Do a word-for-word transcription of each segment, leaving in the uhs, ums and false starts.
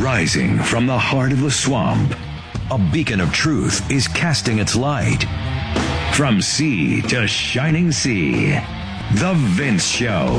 Rising from the heart of the swamp, a beacon of truth is casting its light. From sea to shining sea, The Vince Show.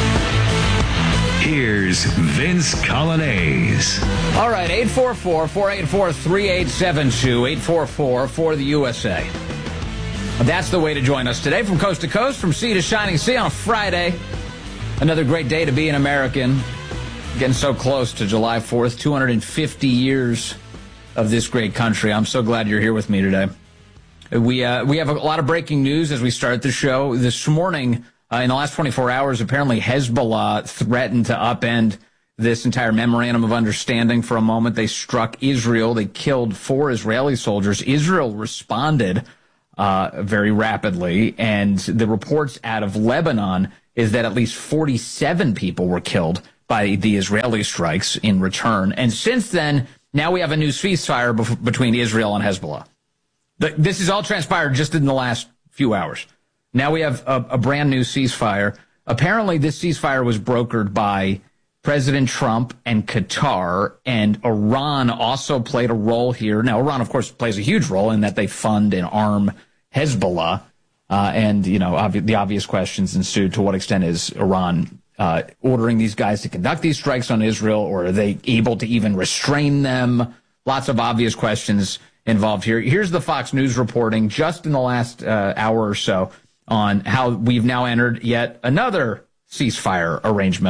Here's Vince Coglianese. All right, eight four four, four eight four, three eight seven two, eight four four for the U S A. That's the way to join us today, from coast to coast, from sea to shining sea on a Friday. Another great day to be an American. Getting so close to July fourth, two hundred fifty years of this great country. I'm so glad you're here with me today. We uh, we have a lot of breaking news as we start the show. This morning, uh, in the last twenty-four hours, apparently Hezbollah threatened to upend this entire memorandum of understanding for a moment. They struck Israel. They killed four Israeli soldiers. Israel responded uh, very rapidly, and the reports out of Lebanon is that at least forty-seven people were killed by the Israeli strikes in return. And since then, now we have a new ceasefire bef- between Israel and Hezbollah. The, this has all transpired just in the last few hours. Now we have a, a brand new ceasefire. Apparently, this ceasefire was brokered by President Trump and Qatar, and Iran also played a role here. Now, Iran, of course, plays a huge role in that they fund and arm Hezbollah. Uh, and, you know, obvi- the obvious questions ensued. To what extent is Iran uh, ordering these guys to conduct these strikes on Israel, or are they able to even restrain them? Lots of obvious questions involved here. Here's the Fox News reporting just in the last uh, hour or so on how we've now entered yet another ceasefire arrangement